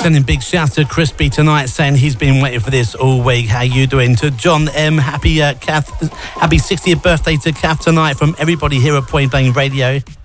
Sending big shouts to Crispy tonight, saying he's been waiting for this all week. How you doing? To John M, happy 60th birthday to Kath tonight from everybody here at Point Blank Radio.